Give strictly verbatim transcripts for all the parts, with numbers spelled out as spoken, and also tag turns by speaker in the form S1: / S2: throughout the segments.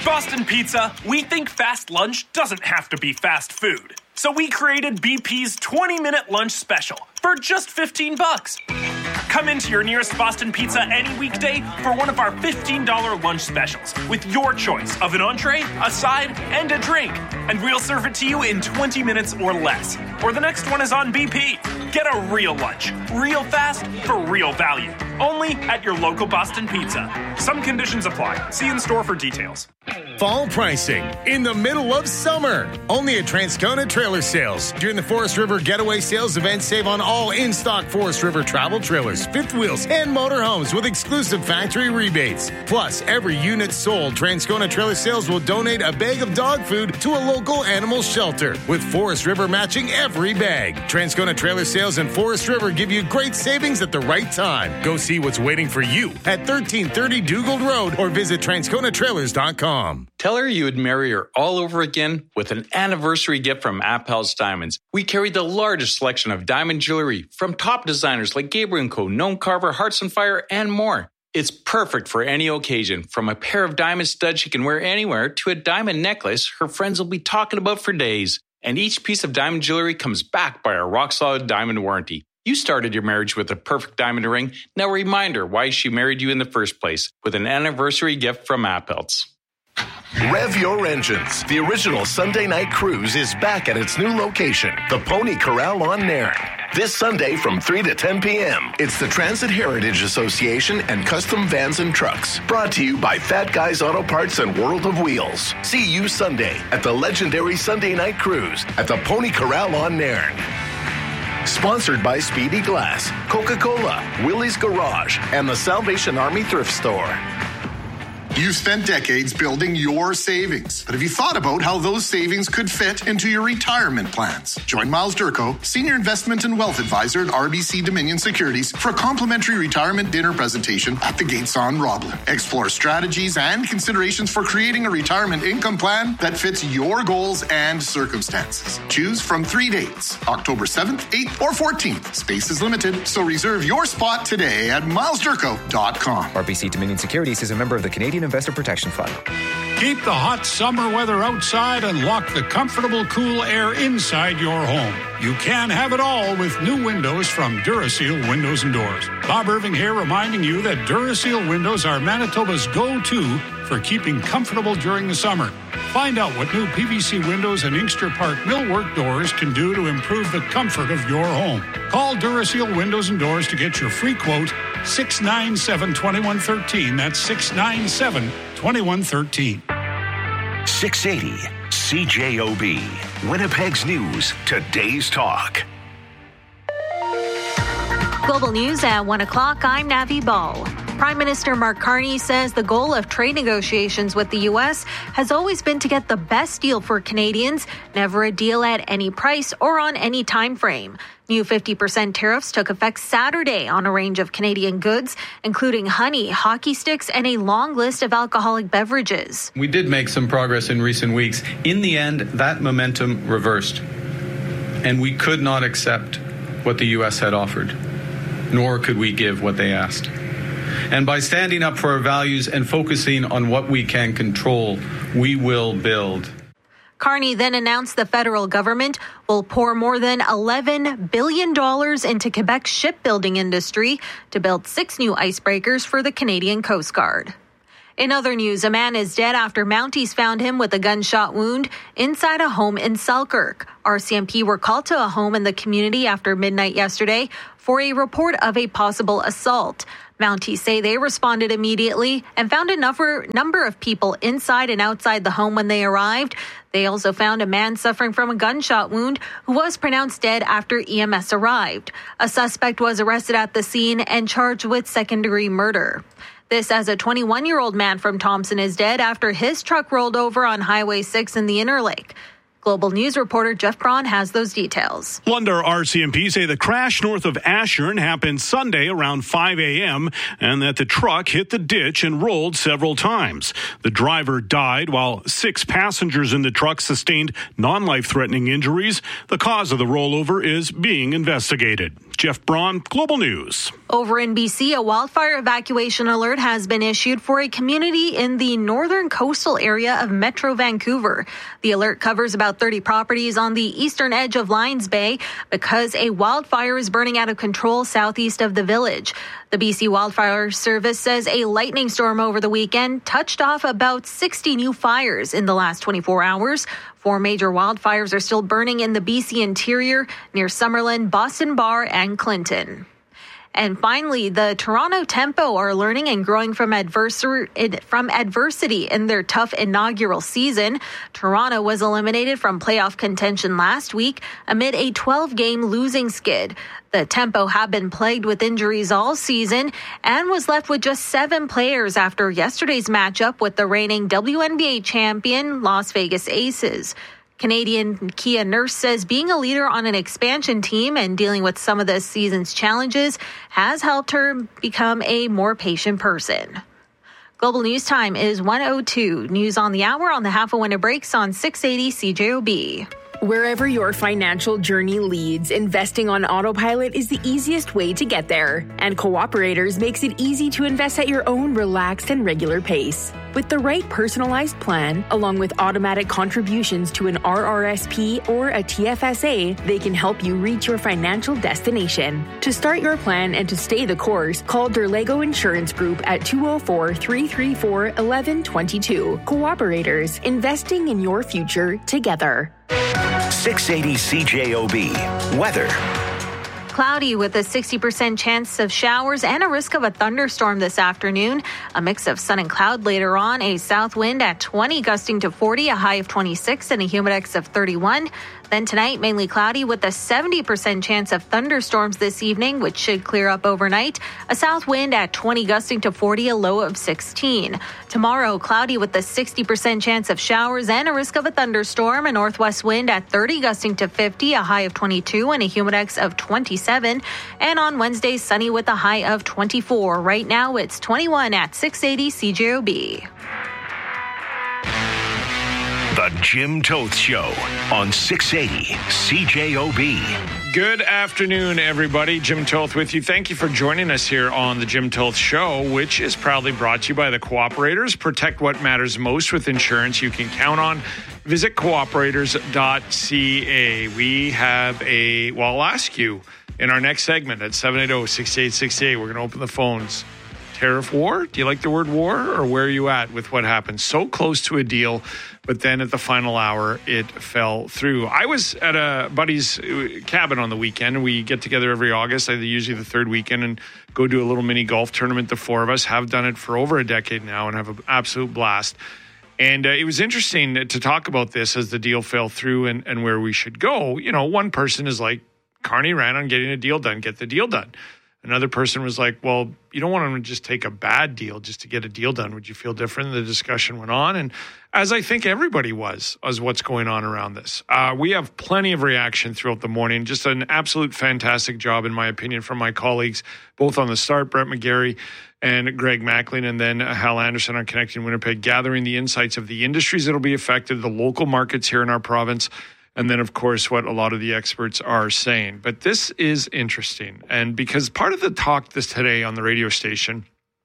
S1: Boston Pizza, we think fast lunch doesn't have to be fast food. So we created B P's twenty-minute lunch special for just fifteen bucks. Come into your nearest Boston Pizza any weekday for one of our fifteen dollars lunch specials with your choice of an entree, a side, and a drink. And we'll serve it to you in twenty minutes or less. Or the next one is on B P. Get a real lunch, real fast, for real value. Only at your local Boston Pizza. Some conditions apply. See in store for details.
S2: Fall pricing in the middle of summer. Only at Transcona Trailer Sales. During the Forest River Getaway Sales event, save on all in-stock Forest River travel trailers, fifth wheels, and motorhomes with exclusive factory rebates. Plus, every unit sold, Transcona Trailer Sales will donate a bag of dog food to a local animal shelter, with Forest River matching every bag. Transcona Trailer Sales and Forest River give you great savings at the right time. Go see what's waiting for you at thirteen thirty Dugald Road or visit transcona trailers dot com.
S3: Tell her you would marry her all over again with an anniversary gift from Appel's Diamonds. We carry the largest selection of diamond jewelry from top designers like Gabriel and Co., Gnome Carver, Hearts on Fire, and more. It's perfect for any occasion, from a pair of diamond studs she can wear anywhere to a diamond necklace her friends will be talking about for days. And each piece of diamond jewelry comes backed by our rock-solid diamond warranty. You started your marriage with a perfect diamond ring. Now remind her why she married you in the first place with an anniversary gift from Appel's.
S4: Rev your engines. The original Sunday night cruise is back at its new location, the Pony Corral on Nairn. This Sunday from three to ten p.m. It's the Transit Heritage Association and Custom Vans and Trucks. Brought to you by Fat Guys Auto Parts and World of Wheels. See you Sunday at the legendary Sunday night cruise at the Pony Corral on Nairn. Sponsored by Speedy Glass, Coca-Cola, Willie's Garage, and the Salvation Army Thrift Store.
S5: You've spent decades building your savings. But have you thought about how those savings could fit into your retirement plans? Join Miles Durko, Senior Investment and Wealth Advisor at R B C Dominion Securities, for a complimentary retirement dinner presentation at the Gates on Roblin. Explore strategies and considerations for creating a retirement income plan that fits your goals and circumstances. Choose from three dates, October seventh, eighth, or fourteenth. Space is limited, so reserve your spot today at miles durko dot com.
S6: R B C Dominion Securities is a member of the Canadian Investor Protection Fund.
S7: Keep the hot summer weather outside and lock the comfortable, cool air inside your home. You can have it all with new windows from Duraseal Windows and Doors. Bob Irving here, reminding you that Duraseal windows are Manitoba's go-to for keeping comfortable during the summer. Find out what new P V C windows and Inkster Park millwork doors can do to improve the comfort of your home. Call Duraseal Windows and Doors to get your free quote, six nine seven, two one one three. That's six nine seven, two one one three.
S8: six eighty C J O B, Winnipeg's News, Today's Talk.
S9: Global News at one o'clock. I'm Navi Ball. Prime Minister Mark Carney says the goal of trade negotiations with the U S has always been to get the best deal for Canadians, never a deal at any price or on any time frame. New fifty percent tariffs took effect Saturday on a range of Canadian goods, including honey, hockey sticks, and a long list of alcoholic beverages.
S10: We did make some progress in recent weeks. In the end, that momentum reversed, and we could not accept what the U S had offered, nor could we give what they asked. And by standing up for our values and focusing on what we can control, we will build.
S9: Carney then announced the federal government will pour more than eleven billion dollars into Quebec's shipbuilding industry to build six new icebreakers for the Canadian Coast Guard. In other news, a man is dead after Mounties found him with a gunshot wound inside a home in Selkirk. R C M P were called to a home in the community after midnight yesterday for a report of a possible assault. Mounties say they responded immediately and found a number, number of people inside and outside the home when they arrived. They also found a man suffering from a gunshot wound who was pronounced dead after E M S arrived. A suspect was arrested at the scene and charged with second-degree murder. This as a twenty-one-year-old man from Thompson is dead after his truck rolled over on Highway six in the Interlake. Global News reporter Jeff Braun has those details.
S11: Lundar R C M P say the crash north of Ashern happened Sunday around five a.m. and that the truck hit the ditch and rolled several times. The driver died while six passengers in the truck sustained non-life-threatening injuries. The cause of the rollover is being investigated. Jeff Braun, Global News.
S9: Over in B C, a wildfire evacuation alert has been issued for a community in the northern coastal area of Metro Vancouver. The alert covers about thirty properties on the eastern edge of Lions Bay because a wildfire is burning out of control southeast of the village. The B C Wildfire Service says a lightning storm over the weekend touched off about sixty new fires in the last twenty-four hours. Four major wildfires are still burning in the B C interior near Summerlin, Boston Bar, and Clinton. And finally, the Toronto Tempo are learning and growing from adversary, from adversity in their tough inaugural season. Toronto was eliminated from playoff contention last week amid a twelve-game losing skid. The Tempo have been plagued with injuries all season and was left with just seven players after yesterday's matchup with the reigning W N B A champion Las Vegas Aces. Canadian Kia Nurse says being a leader on an expansion team and dealing with some of this season's challenges has helped her become a more patient person. Global News Time is one oh two. News on the hour on the half a when it breaks on six eighty C J O B.
S12: Wherever your financial journey leads, investing on autopilot is the easiest way to get there. And Cooperators makes it easy to invest at your own relaxed and regular pace. With the right personalized plan, along with automatic contributions to an R R S P or a T F S A, they can help you reach your financial destination. To start your plan and to stay the course, call Derlego Insurance Group at two oh four, three three four, one one two two. Cooperators, investing in your future together.
S8: six eighty C J O B. Weather.
S9: Cloudy with a sixty percent chance of showers and a risk of a thunderstorm this afternoon. A mix of sun and cloud later on. A south wind at twenty, gusting to forty, a high of twenty-six, and a humidex of thirty-one. Then tonight, mainly cloudy with a seventy percent chance of thunderstorms this evening, which should clear up overnight. A south wind at twenty, gusting to forty, a low of sixteen. Tomorrow, cloudy with a sixty percent chance of showers and a risk of a thunderstorm. A northwest wind at thirty, gusting to fifty, a high of twenty-two, and a humidex of twenty-seven. And on Wednesday, sunny with a high of twenty-four. Right now, it's twenty-one at six eighty C J O B.
S8: The Jim Toth Show on six eighty C J O B.
S13: Good afternoon, everybody. Jim Toth with you. Thank you for joining us here on the Jim Toth Show, which is proudly brought to you by the Cooperators. Protect what matters most with insurance you can count on. Visit cooperators dot c a. We have a, well, I'll ask you in our next segment at seven eight zero, six eight six eight. We're going to open the phones. Tariff war? Do you like the word war, or where are you at with what happened? So close to a deal, but then at the final hour, it fell through. I was at a buddy's cabin on the weekend, and we get together every August, usually the third weekend, and go do a little mini golf tournament. The four of us have done it for over a decade now and have an absolute blast. And uh, it was interesting to talk about this as the deal fell through and, and where we should go. You know, one person is like, Carney ran on getting a deal done, get the deal done. Another person was like, well, you don't want to just take a bad deal just to get a deal done. Would you feel different? The discussion went on. And as I think everybody was, as what's going on around this. Uh, we have plenty of reaction throughout the morning. Just an absolute fantastic job, in my opinion, from my colleagues, both on the start, Brett McGarry and Greg Macklin, and then Hal Anderson on Connecting Winnipeg, gathering the insights of the industries that will be affected, the local markets here in our province, and then, of course, what a lot of the experts are saying. But this is interesting. And because part of the talk this today on the radio station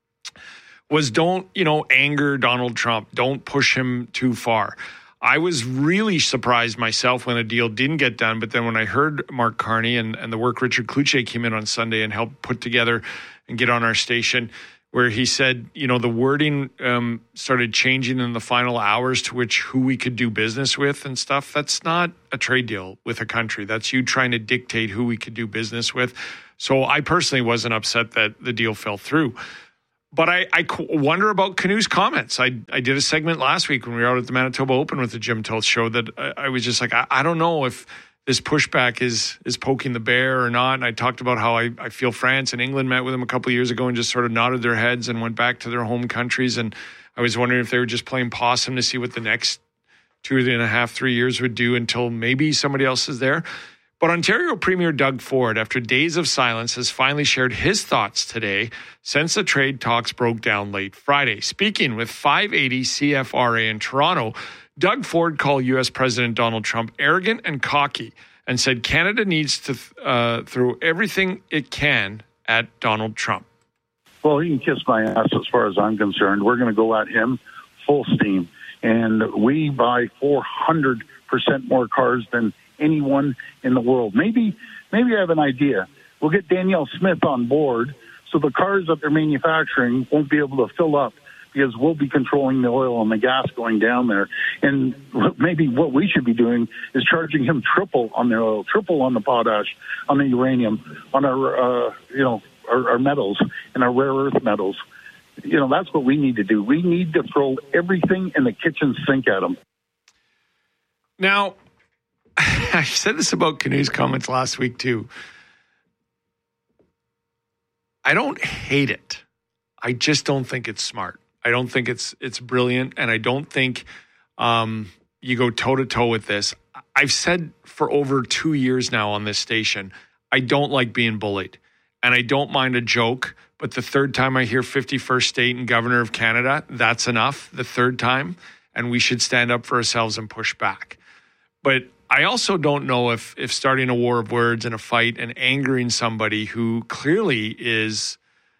S13: was don't, you know, anger Donald Trump. Don't push him too far. I was really surprised myself when a deal didn't get done. But then when I heard Mark Carney and, and the work Richard Cloutier came in on Sunday and helped put together and get on our station, where he said, you know, the wording um, started changing in the final hours to which who we could do business with and stuff. That's not a trade deal with a country. That's you trying to dictate who we could do business with. So I personally wasn't upset that the deal fell through. But I, I wonder about Canoe's comments. I, I did a segment last week when we were out at the Manitoba Open with the Jim Toth Show that I, I was just like, I, I don't know if this pushback is is poking the bear or not. And I talked about how I, I feel France and England met with him a couple of years ago and just sort of nodded their heads and went back to their home countries. And I was wondering if they were just playing possum to see what the next two and a half, three years would do until maybe somebody else is there. But Ontario Premier Doug Ford, after days of silence, has finally shared his thoughts today since the trade talks broke down late Friday. Speaking with five eighty C F R A in Toronto, Doug Ford called U S President Donald Trump arrogant and cocky and said Canada needs to uh, throw everything it can at Donald Trump.
S14: Well, he can kiss my ass as far as I'm concerned. We're going to go at him full steam. And we buy four hundred percent more cars than anyone in the world. Maybe, maybe I have an idea. We'll get Danielle Smith on board so the cars that they're manufacturing won't be able to fill up because we'll be controlling the oil and the gas going down there. And maybe what we should be doing is charging him triple on the oil, triple on the potash, on the uranium, on our, uh, you know, our, our metals and our rare earth metals. You know, that's what we need to do. We need to throw everything in the kitchen sink at them.
S13: Now, I said this about Canu's comments last week too. I don't hate it. I just don't think it's smart. I don't think it's it's brilliant, and I don't think um, you go toe-to-toe with this. I've said for over two years now on this station, I don't like being bullied, and I don't mind a joke, but the third time I hear fifty-first state and governor of Canada, that's enough, the third time, and we should stand up for ourselves and push back. But I also don't know if if starting a war of words and a fight and angering somebody who clearly is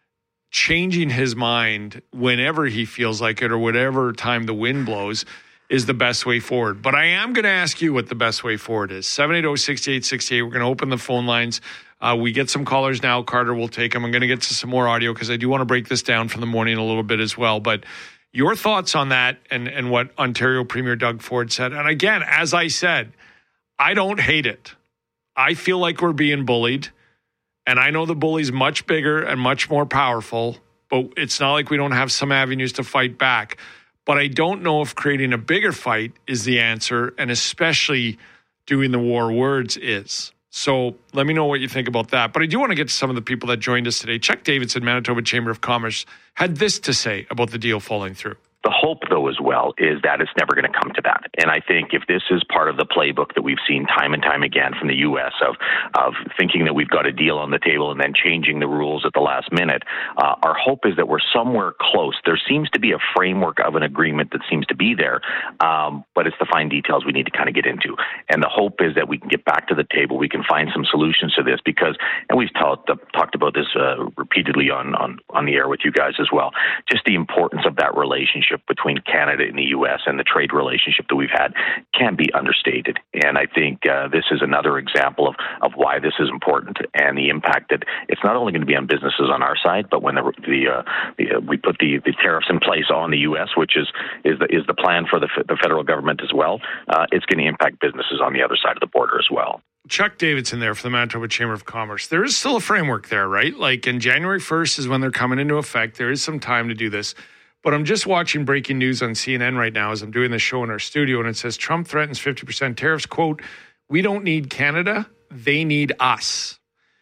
S13: changing his mind whenever he feels like it or whatever time the wind blows is the best way forward. But I am going to ask you what the best way forward is. seven eight zero, six eight six eight. We're going to open the phone lines. Uh, we get some callers now. Carter will take them. I'm going to get to some more audio because I do want to break this down from the morning a little bit as well. But your thoughts on that and, and what Ontario Premier Doug Ford said. And again, as I said, I don't hate it. I feel like we're being bullied. And I know the bully's much bigger and much more powerful, but it's not like we don't have some avenues to fight back. But I don't know if creating a bigger fight is the answer, and especially doing the war words is. So let me know what you think about that. But I do want to get to some of the people that joined us today. Chuck Davidson, Manitoba Chamber of Commerce, had this to say about the deal falling through.
S15: The hope, though, as well, is that it's never going to come to that. And I think if this is part of the playbook that we've seen time and time again from the U S of of thinking that we've got a deal on the table and then changing the rules at the last minute, uh, our hope is that we're somewhere close. There seems to be a framework of an agreement that seems to be there, um, but it's the fine details we need to kind of get into. And the hope is that we can get back to the table. We can find some solutions to this because, and we've talked talked about this uh, repeatedly on, on, on the air with you guys as well, just the importance of that relationship between Canada and the U S and the trade relationship that we've had can't be understated. And I think uh, this is another example of, of why this is important and the impact that it's not only going to be on businesses on our side, but when the, the, uh, the uh, we put the, the tariffs in place on the U S, which is is the, is the plan for the, the federal government as well, uh, it's going to impact businesses on the other side of the border as well.
S13: Chuck Davidson there for the Manitoba Chamber of Commerce. There is still a framework there, right? Like, in January first is when they're coming into effect. There is some time to do this. But I'm just watching breaking news on C N N right now as I'm doing this show in our studio, and it says Trump threatens fifty percent tariffs. Quote, "We don't need Canada, they need us."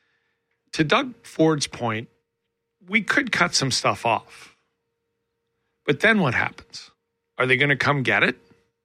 S13: To Doug Ford's point, we could cut some stuff off. But then what happens? Are they going to come get it?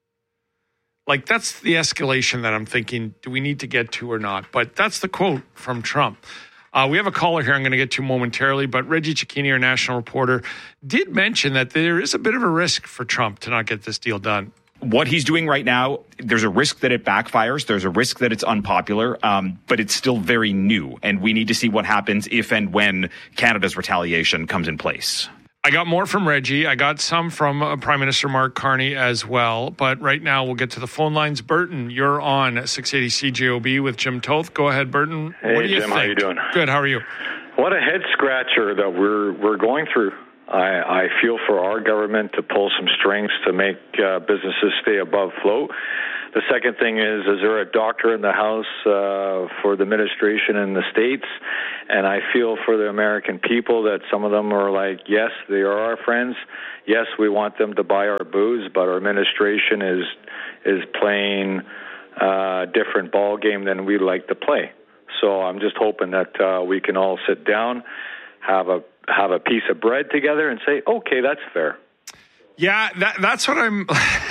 S13: Like, that's the escalation that I'm thinking, do we need to get to or not? But that's the quote from Trump. Uh, we have a caller here I'm going to get to momentarily, but Reggie Cecchini, our national reporter, did mention that there is a bit of a risk for Trump to not get this deal done.
S16: What he's doing right now, there's a risk that it backfires. There's a risk that it's unpopular, um, but it's still very new. And we need to see what happens if and when Canada's retaliation comes in place.
S13: I got more from Reggie. I got some from uh, Prime Minister Mark Carney as well. But right now we'll get to the phone lines. Burton, you're on six eighty C J O B with Jim Toth. Go ahead, Burton.
S17: Hey,
S13: what do you
S17: Jim,
S13: think?
S17: how you doing?
S13: Good. How are you?
S17: What a head scratcher that we're we're going through. I, I feel for our government to pull some strings to make uh, businesses stay above float. The second thing is, is there a doctor in the House uh, for the administration in the States? And I feel for the American people that some of them are like, yes, they are our friends. Yes, we want them to buy our booze, but our administration is is playing a different ball game than we like to play. So I'm just hoping that uh, we can all sit down, have a have a piece of bread together and say, okay, that's fair.
S13: Yeah, that, that's what I'm...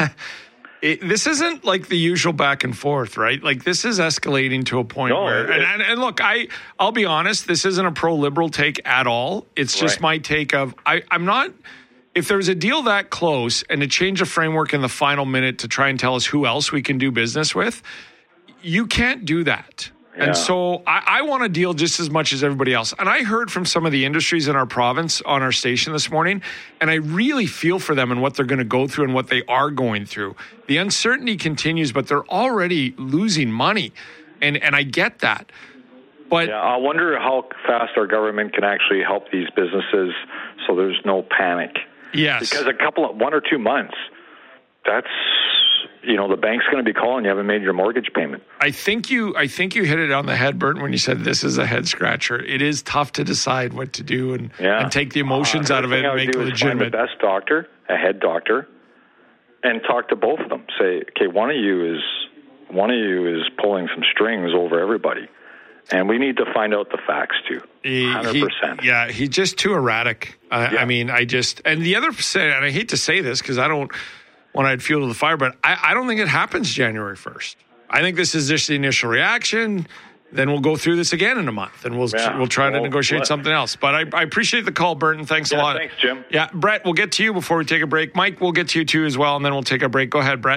S13: It, this isn't like the usual back and forth, right? Like, this is escalating to a point
S17: no,
S13: where,
S17: it,
S13: and, and, and look, I, I'll be honest, this isn't a pro-liberal take at all. It's just right. my take of, I, I'm not, if there's a deal that close and to change a framework in the final minute to try and tell us who else we can do business with, you can't do that.
S17: Yeah.
S13: And so I, I want to deal just as much as everybody else. And I heard from some of the industries in our province on our station this morning, and I really feel for them and what they're going to go through and what they are going through. The uncertainty continues, but they're already losing money. And and I get that. But
S17: yeah, I wonder how fast our government can actually help these businesses so there's no panic.
S13: Yes.
S17: Because a couple of, one or two months, that's... you know, the bank's going to be calling you haven't made your mortgage payment.
S13: I think you I think you hit it on the head, Burton, when you said this is a head scratcher. It is tough to decide what to do and,
S17: yeah.
S13: and take the emotions
S17: uh,
S13: out of it and make it legitimate.
S17: Find the best doctor, a head doctor, and talk to both of them. Say, okay, one of you is one of you is pulling some strings over everybody. And we need to find out the facts too. one hundred percent.
S13: He, yeah, he's just too erratic. Uh,
S17: yeah.
S13: I mean, I just, and the other, and I hate to say this because I don't want to add fuel to the fire, but I, I don't think it happens January first. I think this is just the initial reaction. Then we'll go through this again in a month and we'll
S17: yeah.
S13: we'll try to
S17: well,
S13: negotiate
S17: what?
S13: something else. But I, I appreciate the call, Burton. Thanks
S17: yeah,
S13: a lot.
S17: Thanks, Jim.
S13: Yeah, Brett, we'll get to you before we take a break. Mike, we'll get to you too as well, and then we'll take a break. Go ahead, Brett.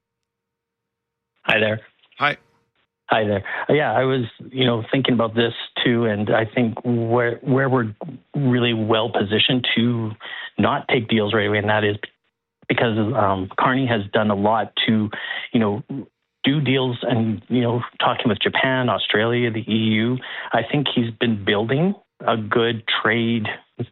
S18: Hi there.
S13: Hi.
S18: Hi there. Yeah, I was, you know, thinking about this too, and I think where where we're really well positioned to not take deals right away, and that is because um, Carney has done a lot to, you know, do deals and, you know, talking with Japan, Australia, the E U. I think he's been building a good trade,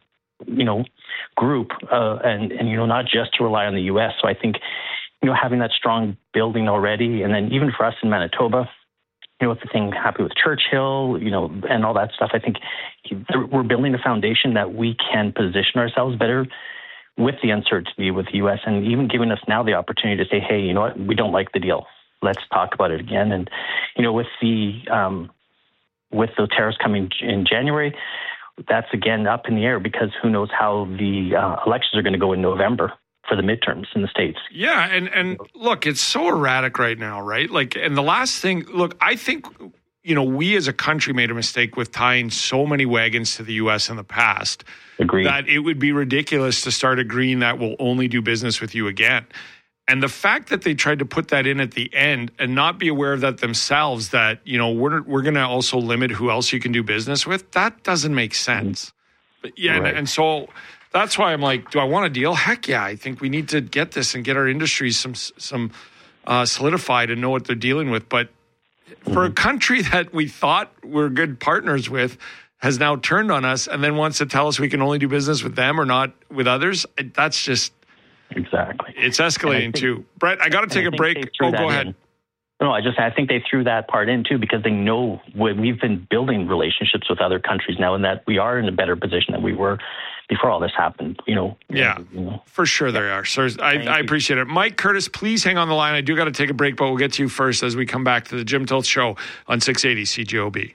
S18: you know, group, uh, and, and, you know, not just to rely on the U S. So I think, you know, having that strong building already, and then even for us in Manitoba, you know, with the thing happening with Churchill, you know, and all that stuff, I think we're building a foundation that we can position ourselves better with the uncertainty with the U S, and even giving us now the opportunity to say, hey, you know what, we don't like the deal. Let's talk about it again. And, you know, with the um, with the tariffs coming in January, that's again up in the air because who knows how the uh, elections are going to go in November for the midterms in the States.
S13: Yeah, and, and look, it's so erratic right now, right? Like, and the last thing, look, I think, you know, we as a country made a mistake with tying so many wagons to the U S in the past.
S18: Agreed.
S13: That it would be ridiculous to start agreeing that we'll only do business with you again. And the fact that they tried to put that in at the end and not be aware of that themselves, that, you know, we're we're going to also limit who else you can do business with, that doesn't make sense. But yeah, right. and, and so that's why I'm like, do I want a deal? Heck yeah, I think we need to get this and get our industries some some uh, solidified and know what they're dealing with. But for a country that we thought we're good partners with has now turned on us and then wants to tell us we can only do business with them or not with others, that's just...
S18: Exactly.
S13: It's escalating think, too. Brett, I got to take a break. Oh, go ahead.
S18: In. No, I just I think they threw that part in too because they know we've been building relationships with other countries now, and that we are in a better position than we were before all this happened. You know.
S13: Yeah,
S18: you know.
S13: For sure yeah. they are. So I, I appreciate it. Mike Curtis, please hang on the line. I do got to take a break, but we'll get to you first as we come back to the Jim Tilth Show on six eighty C J O B.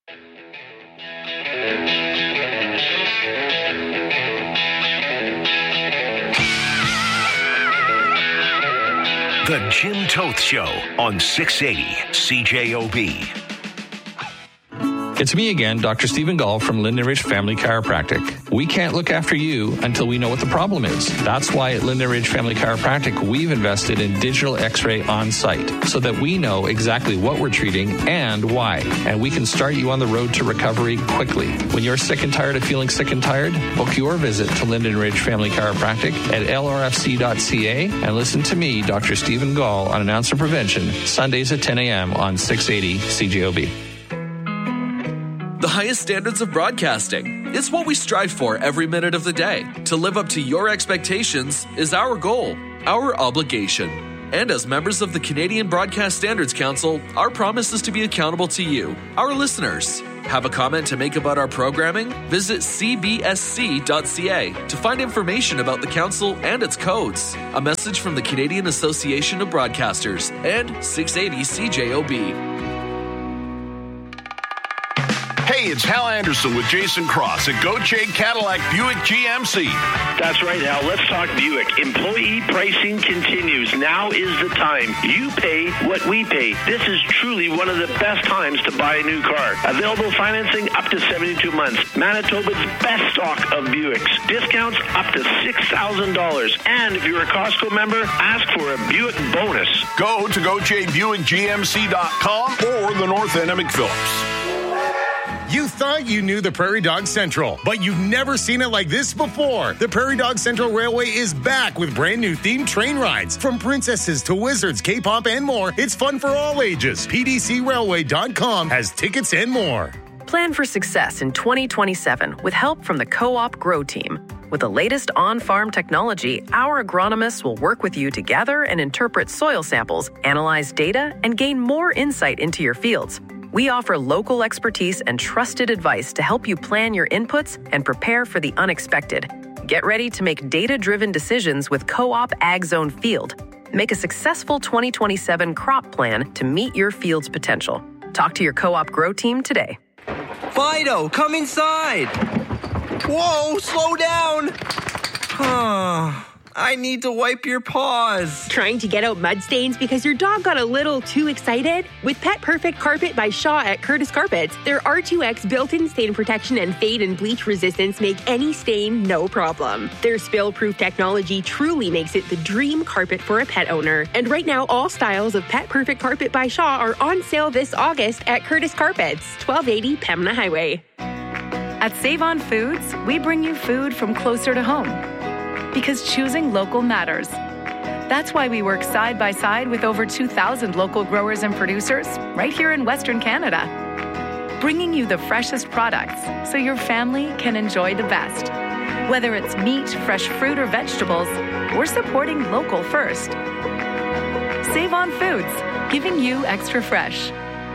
S8: The Jim Tilth Show on six eighty C J O B.
S19: It's me again, Doctor Stephen Gall from Linden Ridge Family Chiropractic. We can't look after you until we know what the problem is. That's why at Linden Ridge Family Chiropractic, we've invested in digital x-ray on site so that we know exactly what we're treating and why. And we can start you on the road to recovery quickly. When you're sick and tired of feeling sick and tired, book your visit to Linden Ridge Family Chiropractic at L R F C dot C A and listen to me, Doctor Stephen Gall, on An Ounce of Prevention, Sundays at ten a.m. on six eighty C J O B.
S20: The highest standards of broadcasting. It's what we strive for every minute of the day. To live up to your expectations is our goal, our obligation. And as members of the Canadian Broadcast Standards Council, our promise is to be accountable to you, our listeners. Have a comment to make about our programming? Visit C B S C dot C A to find information about the council and its codes. A message from the Canadian Association of Broadcasters and six eighty C J O B.
S8: Hey, it's Hal Anderson with Jason Cross at Gauthier Cadillac Buick G M C.
S21: That's right, Hal. Let's talk Buick. Employee pricing continues. Now is the time. You pay what we pay. This is truly one of the best times to buy a new car. Available financing up to seventy-two months. Manitoba's best stock of Buicks. Discounts up to six thousand dollars. And if you're a Costco member, ask for a Buick bonus.
S8: Go to Gauthier Buick G M C dot com or the North End of McPhillips.
S2: You thought you knew the Prairie Dog Central, but you've never seen it like this before. The Prairie Dog Central Railway is back with brand new themed train rides. From princesses to wizards, K-pop, and more, it's fun for all ages. P D C railway dot com has tickets and more.
S22: Plan for success in twenty twenty-seven with help from the Co-op Grow Team. With the latest on-farm technology, our agronomists will work with you to gather and interpret soil samples, analyze data, and gain more insight into your fields. We offer local expertise and trusted advice to help you plan your inputs and prepare for the unexpected. Get ready to make data-driven decisions with Co-op Ag Zone Field. Make a successful twenty twenty-seven crop plan to meet your field's potential. Talk to your Co-op Grow Team today.
S23: Fido, come inside. Whoa, slow down. I need to wipe your paws.
S12: Trying to get out mud stains because your dog got a little too excited? With Pet Perfect Carpet by Shaw at Curtis Carpets, their R two X built-in stain protection and fade and bleach resistance make any stain no problem. Their spill-proof technology truly makes it the dream carpet for a pet owner. And right now, all styles of Pet Perfect Carpet by Shaw are on sale this August at Curtis Carpets, twelve eighty Pembina Highway.
S24: At Save On Foods, we bring you food from closer to home. Because choosing local matters. That's why we work side by side with over two thousand local growers and producers right here in Western Canada. Bringing you the freshest products so your family can enjoy the best. Whether it's meat, fresh fruit, or vegetables, we're supporting local first. Save On Foods, giving you extra fresh.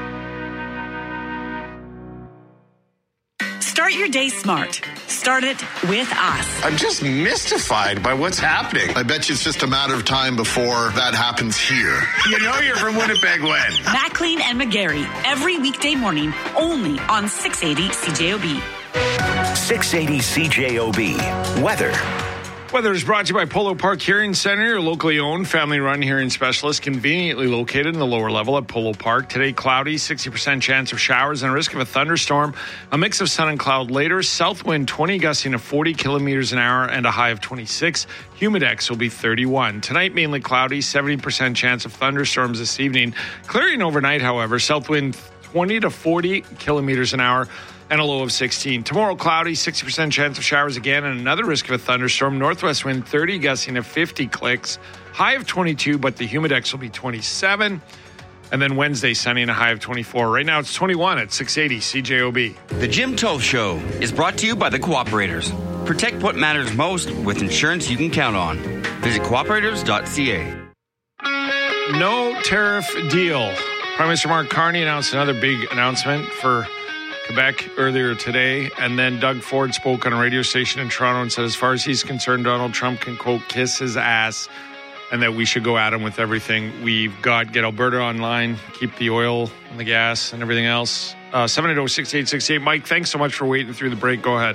S25: Start your day smart. Start it with us.
S26: I'm just mystified by what's happening.
S5: I bet you it's just a matter of time before that happens here.
S26: You know you're from Winnipeg when?
S25: Maclean and McGarry, every weekday morning, only on six eighty C J O B.
S8: six eighty C J O B. Weather.
S13: Weather is brought to you by Polo Park Hearing Center, your locally owned, family-run hearing specialist, conveniently located in the lower level at Polo Park. Today, cloudy, sixty percent chance of showers and a risk of a thunderstorm. A mix of sun and cloud later. South wind twenty, gusting to forty kilometers an hour and a high of twenty-six. Humidex will be thirty-one. Tonight, mainly cloudy, seventy percent chance of thunderstorms this evening. Clearing overnight, however. South wind twenty to forty kilometers an hour. And a low of sixteen. Tomorrow, cloudy, sixty percent chance of showers again, and another risk of a thunderstorm. Northwest wind thirty, gusting to fifty clicks. High of twenty-two, but the humidex will be twenty-seven. And then Wednesday, sunny and a high of twenty-four. Right now, it's twenty-one at six eighty C J O B.
S27: The Jim Toth Show is brought to you by the Cooperators. Protect what matters most with insurance you can count on. Visit cooperators dot c a.
S13: No tariff deal. Prime Minister Mark Carney announced another big announcement for Quebec earlier today, and then Doug Ford spoke on a radio station in Toronto and said as far as he's concerned, Donald Trump can, quote, kiss his ass, and that we should go at him with everything we've got. Get Alberta online, keep the oil and the gas and everything else. Uh, seven eight zero, six eight six eight. Mike, thanks so much for waiting through the break. Go ahead.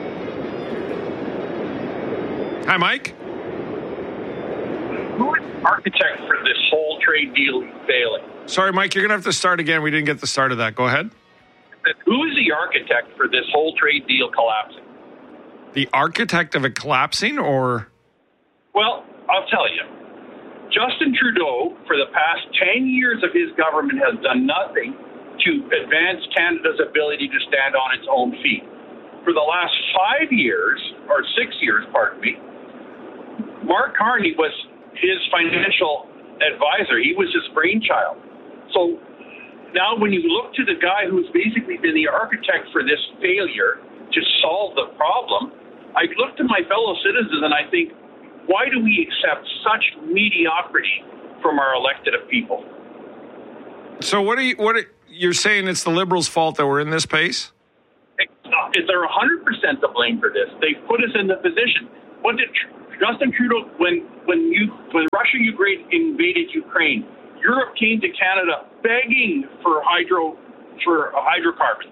S13: Hi, Mike.
S28: Who is the architect for this whole trade deal failing?
S13: Sorry, Mike, you're going to have to start again. We didn't get the start of that. Go ahead.
S28: Who is the architect for this whole trade deal collapsing?
S13: The architect of it collapsing, or?
S28: Well, I'll tell you. Justin Trudeau, for the past ten years of his government, has done nothing to advance Canada's ability to stand on its own feet. For the last five years, or six years, pardon me, Mark Carney was his financial advisor. He was his brainchild. So now when you look to the guy who's basically been the architect for this failure to solve the problem, I look to my fellow citizens and I think, why do we accept such mediocrity from our elected people?
S13: So what are you, what are, you're saying it's the Liberals' fault that we're in this pace?
S28: They're one hundred percent to blame for this. They put us in the position. What did Justin Trudeau, when when you when Russia invaded Ukraine, Europe came to Canada begging for hydro for hydrocarbons.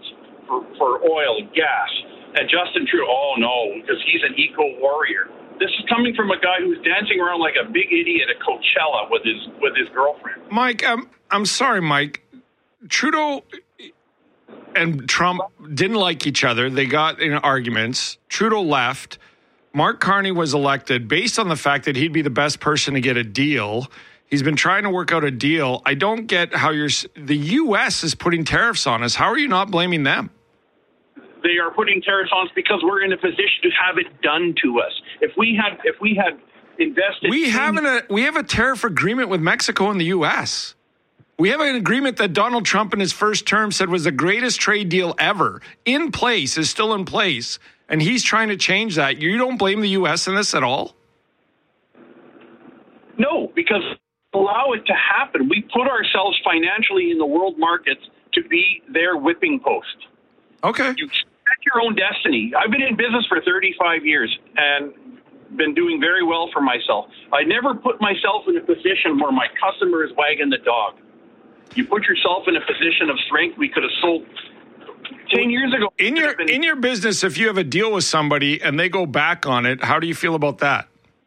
S28: for, for oil and gas. And Justin Trudeau, oh no, because he's an eco warrior. This is coming from a guy who's dancing around like a big idiot at Coachella with his with his girlfriend.
S13: Mike, I'm I'm sorry, Mike. Trudeau and Trump didn't like each other. They got in arguments. Trudeau left. Mark Carney was elected based on the fact that he'd be the best person to get a deal. He's been trying to work out a deal. I don't get how you're. The U S is putting tariffs on us. How are you not blaming them?
S28: They are putting tariffs on us because we're in a position to have it done to us. If we had, if we had invested,
S13: we have an, a we have a tariff agreement with Mexico and the U S. We have an agreement that Donald Trump in his first term said was the greatest trade deal ever. In place, is still in place, and he's trying to change that. You don't blame the U S in this at all?
S28: No, because allow it to happen. We put ourselves financially in the world markets to be their whipping post.
S13: Okay.
S28: You set your own destiny. I've been in business for thirty-five years and been doing very well for myself. I never put myself in a position where my customer is wagging the dog. You put yourself in a position of strength. We could have sold ten years ago.
S13: In your in your business, if you have a deal with somebody and they go back on it, how do you feel about that?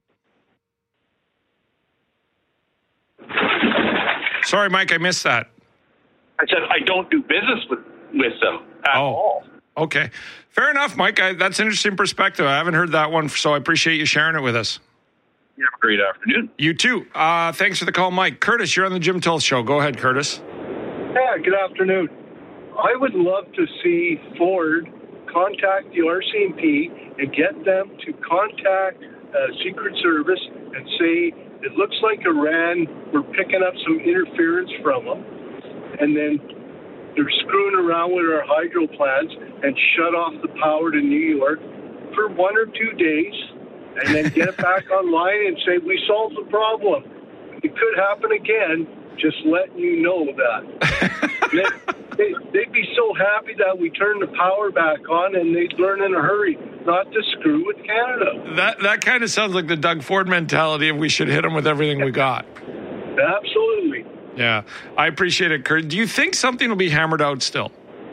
S13: Sorry, Mike, I missed that.
S28: I said I don't do business with, with them at
S13: oh,
S28: all.
S13: Okay. Fair enough, Mike. I, that's an interesting perspective. I haven't heard that one, so I appreciate you sharing it with us.
S28: You have a great afternoon.
S13: You too. Uh, thanks for the call, Mike. Curtis, you're on the Jim Tilth Show. Go ahead, Curtis.
S1: Yeah, good afternoon. I would love to see Ford contact the R C M P and get them to contact uh, Secret Service and say, it looks like Iran, we're picking up some interference from them, and then they're screwing around with our hydro plants and shut off the power to New York for one or two days, and then get it back online and say, we solved the problem. It could happen again, just letting you know that. they, they, they'd be so happy that we turned the power back on, and they'd learn in a hurry not to screw with Canada.
S13: That that kind of sounds like the Doug Ford mentality of we should hit them with everything we got.
S1: Absolutely.
S13: Yeah, I appreciate it, Kurt. Do you think something will be hammered out still?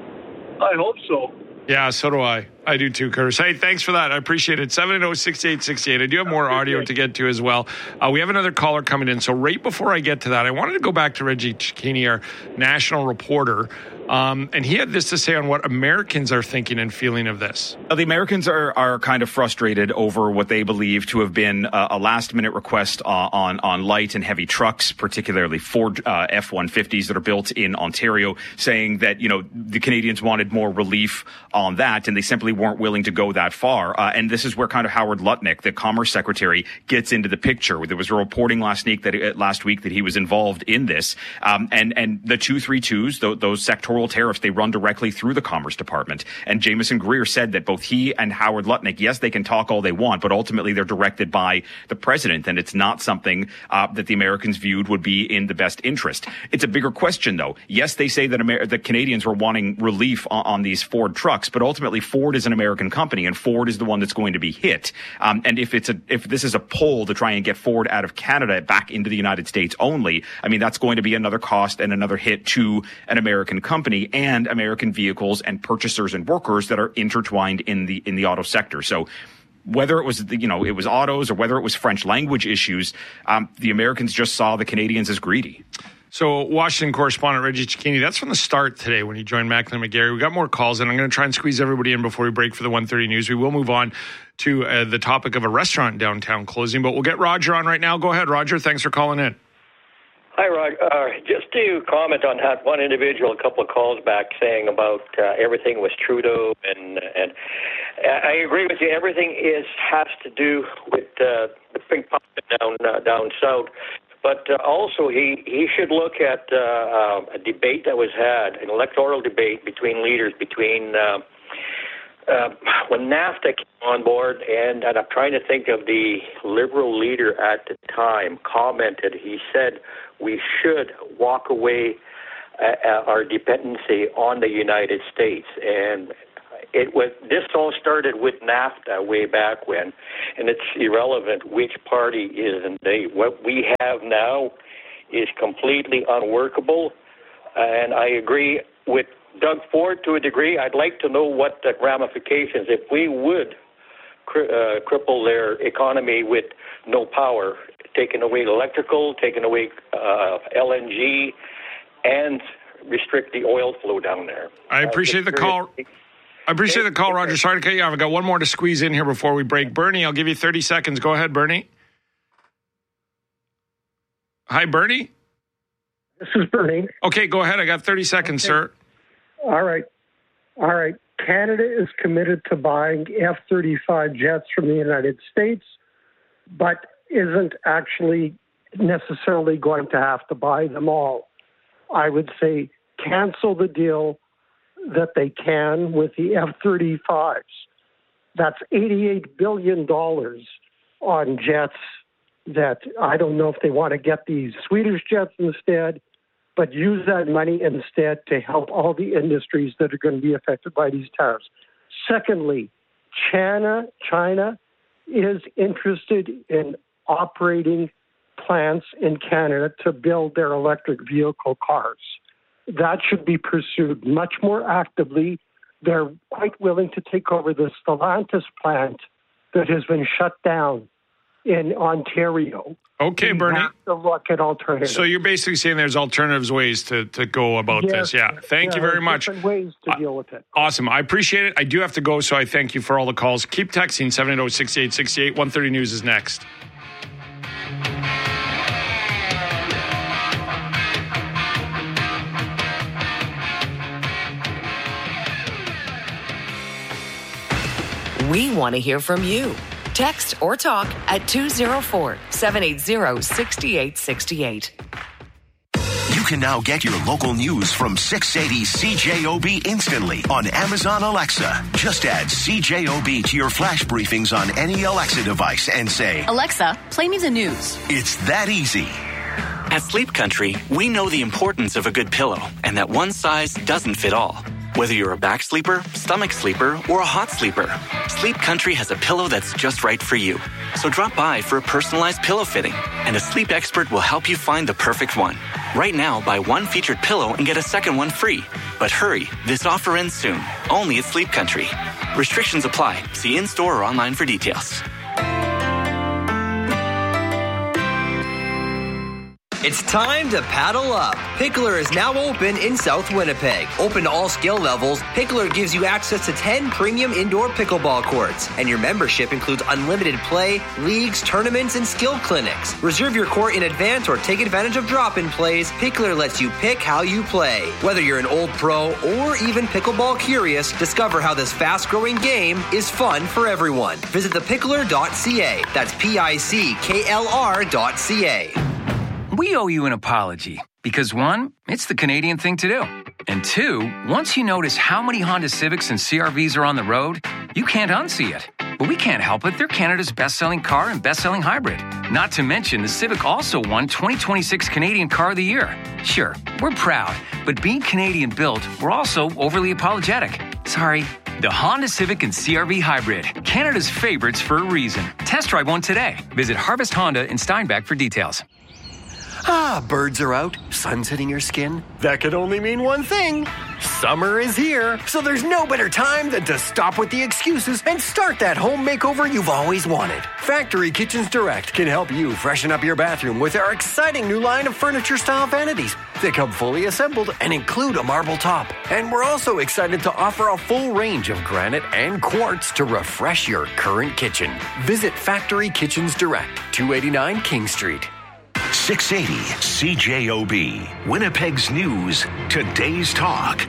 S1: I hope so.
S13: Yeah, so do I. I do too, Curtis. Hey, thanks for that. I appreciate it. seven eight zero, six eight six eight. I do have more audio to get to as well. Uh, we have another caller coming in. So right before I get to that, I wanted to go back to Reggie Cecchini, our national reporter. Um, and he had this to say on what Americans are thinking and feeling of this.
S16: Well, the Americans are, are kind of frustrated over what they believe to have been a, a last-minute request uh, on, on light and heavy trucks, particularly Ford uh, F one fifties that are built in Ontario, saying that, you know, the Canadians wanted more relief on that, and they simply weren't willing to go that far. Uh, and this is where kind of Howard Lutnick, the Commerce Secretary, gets into the picture. There was a reporting last week that, uh, last week that he was involved in this. Um, and, and the two thirty-twos, th- those sectoral tariffs, they run directly through the Commerce Department. And Jameson Greer said that both he and Howard Lutnick, yes, they can talk all they want, but ultimately they're directed by the president, and it's not something uh, that the Americans viewed would be in the best interest. It's a bigger question, though. Yes, they say that Amer- the Canadians were wanting relief on, on these Ford trucks, but ultimately Ford is an American company, and Ford is the one that's going to be hit. Um, and if it's a if this is a pull to try and get Ford out of Canada back into the United States only, I mean, that's going to be another cost and another hit to an American company and American vehicles and purchasers and workers that are intertwined in the in the auto sector. So whether it was, you know, it was autos or whether it was French language issues, um, the Americans just saw the Canadians as greedy.
S13: So Washington correspondent Reggie Cecchini, that's from the start today when he joined Macklin McGarry. We got more calls, and I'm going to try and squeeze everybody in before we break for the one thirty news. We will move on to uh, the topic of a restaurant downtown closing, but we'll get Roger on right now. Go ahead, Roger. Thanks for calling in.
S3: Hi, Rod. Uh, just to comment on that one individual a couple of calls back saying about uh, everything was Trudeau, and and I agree with you. Everything is has to do with uh, the big pop down uh, down south. But uh, also, he, he should look at uh, uh, a debate that was had, an electoral debate between leaders, between uh, uh, when NAFTA came on board, and, and I'm trying to think of the Liberal leader at the time commented, he said, we should walk away uh, our dependency on the United States. And it was this all started with NAFTA way back when, and it's irrelevant which party is in the. What we have now is completely unworkable, and I agree with Doug Ford to a degree. I'd like to know what the ramifications, if we would cri- uh, cripple their economy with no power, taking away electrical, taking away uh, L N G, and restrict the oil flow down there.
S13: I appreciate the call. I appreciate the call, Roger. Sorry to cut you off. I've got one more to squeeze in here before we break. Bernie, I'll give you thirty seconds. Go ahead, Bernie. Hi, Bernie.
S4: This is Bernie.
S13: Okay, go ahead. I got thirty seconds, okay. Sir.
S4: All right. All right. Canada is committed to buying F thirty-five jets from the United States, but isn't actually necessarily going to have to buy them all. I would say cancel the deal that they can with the F thirty-fives. That's eighty-eight billion dollars on jets that I don't know if they want to get these Swedish jets instead, but use that money instead to help all the industries that are going to be affected by these tariffs. Secondly, China, China is interested in operating plants in Canada to build their electric vehicle cars. That should be pursued much more actively. They're quite willing to take over the Stellantis plant that has been shut down in Ontario.
S13: Okay,
S4: we
S13: Bernie.
S4: Have to look at alternatives.
S13: So you're basically saying there's alternatives ways to, to go about
S4: yes,
S13: this. Yeah. Thank
S4: yeah,
S13: you very much.
S4: Different ways to uh, deal with it.
S13: Awesome. I appreciate it. I do have to go, so I thank you for all the calls. Keep texting seven eight zero, six eight six eight. one thirty News is next.
S6: We want to hear from you. Text or talk at two oh four, seven eight zero, six eight six eight.
S8: You can now get your local news from six eighty C J O B instantly on Amazon Alexa. Just add C J O B to your flash briefings on any Alexa device and say,
S7: Alexa, play me the news.
S8: It's that easy.
S9: At Sleep Country, we know the importance of a good pillow and that one size doesn't fit all. Whether you're a back sleeper, stomach sleeper, or a hot sleeper, Sleep Country has a pillow that's just right for you. So drop by for a personalized pillow fitting, and a sleep expert will help you find the perfect one. Right now, buy one featured pillow and get a second one free. But hurry, this offer ends soon, only at Sleep Country. Restrictions apply. See in-store or online for details.
S23: It's time to paddle up. Pickler is now open in South Winnipeg. Open to all skill levels, Pickler gives you access to ten premium indoor pickleball courts. And your membership includes unlimited play, leagues, tournaments, and skill clinics. Reserve your court in advance or take advantage of drop-in plays. Pickler lets you pick how you play. Whether you're an old pro or even pickleball curious, discover how this fast-growing game is fun for everyone. Visit the pickler dot c a. That's P I C K L R dot C A.
S10: We owe you an apology because, one, it's the Canadian thing to do. And two, once you notice how many Honda Civics and C R Vs are on the road, you can't unsee it. But we can't help it. They're Canada's best-selling car and best-selling hybrid. Not to mention, the Civic also won twenty twenty-six Canadian Car of the Year. Sure, we're proud, but being Canadian-built, we're also overly apologetic. Sorry. The Honda Civic and C R V Hybrid, Canada's favorites for a reason. Test drive one today. Visit Harvest Honda in Steinbach for details.
S11: Ah, birds are out, sun's hitting your skin. That could only mean one thing. Summer is here, so there's no better time than to stop with the excuses and start that home makeover you've always wanted. Factory Kitchens Direct can help you freshen up your bathroom with our exciting new line of furniture-style vanities. They come fully assembled and include a marble top. And we're also excited to offer a full range of granite and quartz to refresh your current kitchen. Visit Factory Kitchens Direct, two eighty-nine King Street.
S8: six eighty C J O B, Winnipeg's news, today's talk.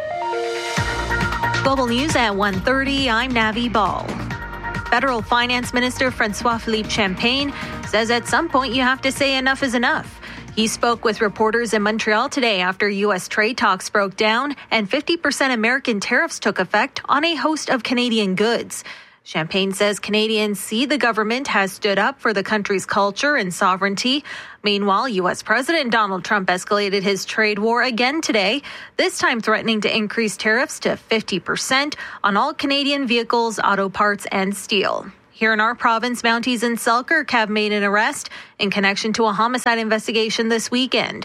S14: Global News at one thirty, I'm Navi Ball. Federal Finance Minister Francois-Philippe Champagne says at some point you have to say enough is enough. He spoke with reporters in Montreal today after U S trade talks broke down and fifty percent American tariffs took effect on a host of Canadian goods. Champagne says Canadians see the government has stood up for the country's culture and sovereignty. Meanwhile, U S President Donald Trump escalated his trade war again today, this time threatening to increase tariffs to fifty percent on all Canadian vehicles, auto parts, and steel. Here in our province, Mounties in Selkirk have made an arrest in connection to a homicide investigation this weekend.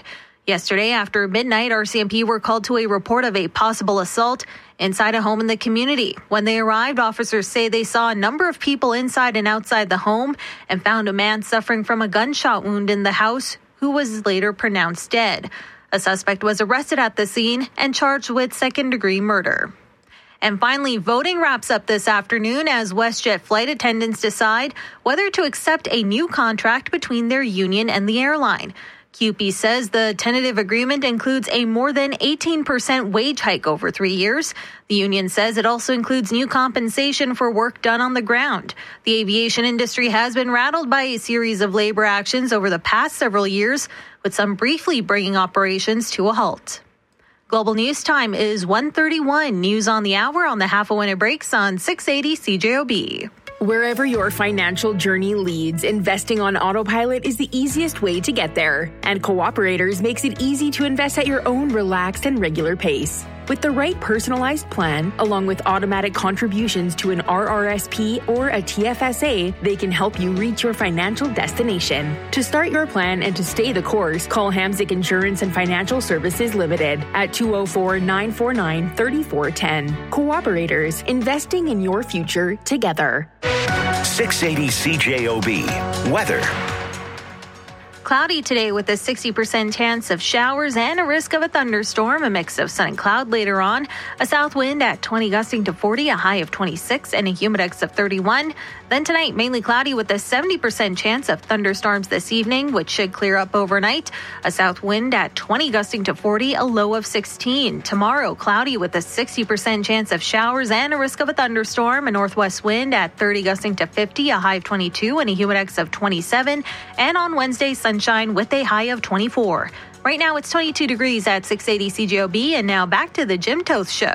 S14: Yesterday, after midnight, R C M P were called to a report of a possible assault inside a home in the community. When they arrived, officers say they saw a number of people inside and outside the home and found a man suffering from a gunshot wound in the house who was later pronounced dead. A suspect was arrested at the scene and charged with second-degree murder. And finally, voting wraps up this afternoon as WestJet flight attendants decide whether to accept a new contract between their union and the airline. C U P E says the tentative agreement includes a more than eighteen percent wage hike over three years. The union says it also includes new compensation for work done on the ground. The aviation industry has been rattled by a series of labor actions over the past several years, with some briefly bringing operations to a halt. Global News Time is one thirty-one. News on the hour on the half a minute breaks on six eighty C J O B.
S12: Wherever your financial journey leads, investing on autopilot is the easiest way to get there. And Cooperators makes it easy to invest at your own relaxed and regular pace. With the right personalized plan, along with automatic contributions to an R R S P or a T F S A, they can help you reach your financial destination. To start your plan and to stay the course, call Hamzik Insurance and Financial Services Limited at two oh four, nine four nine, three four one oh. Cooperators, investing in your future together.
S8: six eighty C J O B. Weather.
S14: Cloudy today with a sixty percent chance of showers and a risk of a thunderstorm, a mix of sun and cloud later on. A south wind at twenty gusting to forty, a high of twenty-six, and a humidex of thirty-one. Then tonight, mainly cloudy with a seventy percent chance of thunderstorms this evening, which should clear up overnight. A south wind at twenty gusting to forty, a low of sixteen. Tomorrow, cloudy with a sixty percent chance of showers and a risk of a thunderstorm. A northwest wind at thirty gusting to fifty, a high of twenty-two, and a humidex of twenty-seven. And on Wednesday, sunshine with a high of twenty-four. Right now, it's twenty-two degrees at six eighty C J O B, and now back to the Jim Toth Show.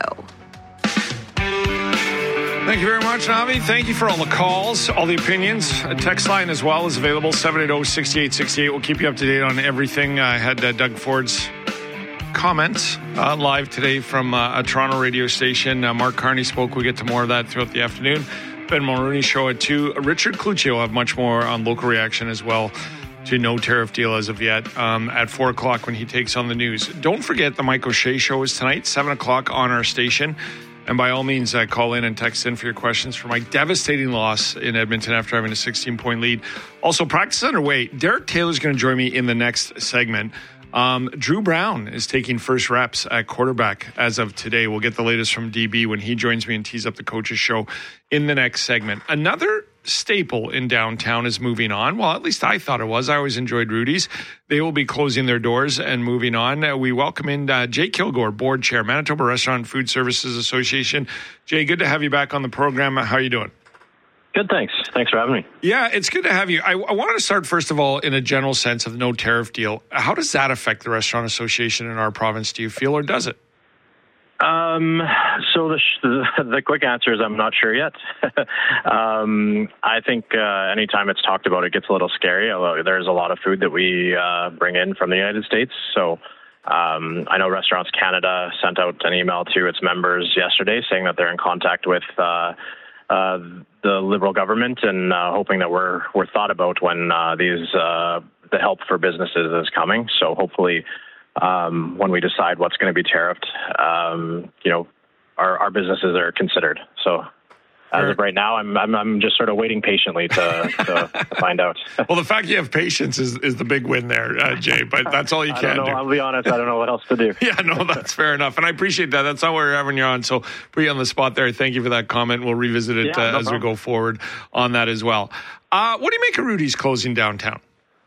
S13: Thank you very much, Navi. Thank you for all the calls, all the opinions. A text line as well is available, seven eight zero, six eight six eight. We'll keep you up to date on everything. I had uh, Doug Ford's comments uh, live today from uh, a Toronto radio station. Uh, Mark Carney spoke. We'll get to more of that throughout the afternoon. Ben Mulroney show at two. Richard Cloutier will have much more on local reaction as well to no tariff deal as of yet um, at four o'clock when he takes on the news. Don't forget the Mike O'Shea show is tonight, seven o'clock on our station. And by all means, uh, call in and text in for your questions for my devastating loss in Edmonton after having a sixteen-point lead. Also, practice underway. Derek Taylor's going to join me in the next segment. Um, Drew Brown is taking first reps at quarterback as of today. We'll get the latest from D B when he joins me and tees up the coaches show in the next segment. Another staple in downtown is moving on. Well, at least I thought it was. I always enjoyed Rudy's. They will be closing their doors and moving on. Uh, we welcome in uh, Jay Kilgore, board chair, Manitoba Restaurant Food Services Association. Jay, good to have you back on the program. How are you doing?
S2: Good, thanks. Thanks for having me.
S13: Yeah, it's good to have you. I, I wanted to start, first of all, in a general sense of no tariff deal. How does that affect the Restaurant Association in our province, do you feel, or does it?
S2: Um, so the, the the quick answer is I'm not sure yet. um, I think uh, anytime it's talked about, it gets a little scary. Although there's a lot of food that we uh, bring in from the United States. So um, I know Restaurants Canada sent out an email to its members yesterday saying that they're in contact with uh, uh, the Liberal government and uh, hoping that we're we're thought about when uh, these uh, the help for businesses is coming. So hopefully. Um, when we decide what's going to be tariffed, um, you know, our, our businesses are considered. So as sure. of right now, I'm, I'm I'm just sort of waiting patiently to, to, to find out.
S13: Well, the fact you have patience is, is the big win there, uh, Jay, but that's all you
S2: I
S13: can
S2: don't know,
S13: do.
S2: I'll be honest, I don't know what else to do.
S13: Yeah, no, that's fair enough. And I appreciate that. That's not why we're having you on. So put you on the spot there. Thank you for that comment. We'll revisit it
S2: yeah,
S13: uh,
S2: no
S13: as
S2: problem.
S13: we go forward on that as well. Uh, what do you make of Rudy's closing downtown?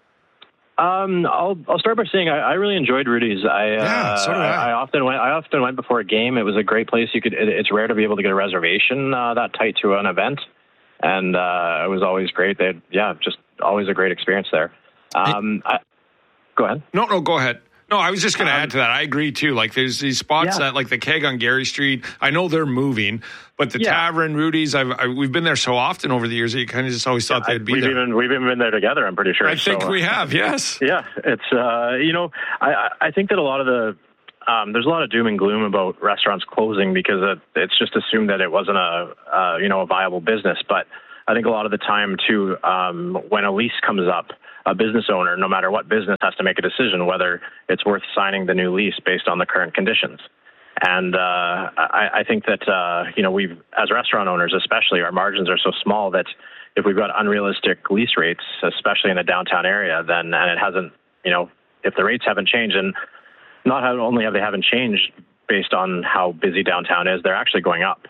S2: Um, I'll I'll start by saying I, I really enjoyed Rudy's. I,
S13: yeah,
S2: uh,
S13: so did I.
S2: I often went. I often went before a game. It was a great place. You could. It, it's rare to be able to get a reservation uh, that tight to an event, and uh, it was always great. They, yeah, just always a great experience there. Um, I, go ahead.
S13: No, no, go ahead. No, I was just going to um, add to that. I agree too. Like, there's these spots
S2: yeah.
S13: at like the Keg on Gary Street. I know they're moving, but the yeah. Tavern, Rudy's, I've I, we've been there so often over the years that you kind of just always thought yeah, they'd be
S2: we've
S13: there.
S2: Even, we've even been there together. I'm pretty sure.
S13: I think
S2: so,
S13: we have. Yes.
S2: Yeah, it's uh, you know, I I think that a lot of the um, there's a lot of doom and gloom about restaurants closing because it, it's just assumed that it wasn't a uh, you know a viable business. But I think a lot of the time too, um, when a lease comes up. a business owner, no matter what business, has to make a decision whether it's worth signing the new lease based on the current conditions. And uh, I, I think that, uh, you know, we've, as restaurant owners especially, our margins are so small that if we've got unrealistic lease rates, especially in the downtown area, then, and it hasn't, you know, if the rates haven't changed, and not only have they haven't changed based on how busy downtown is, they're actually going up.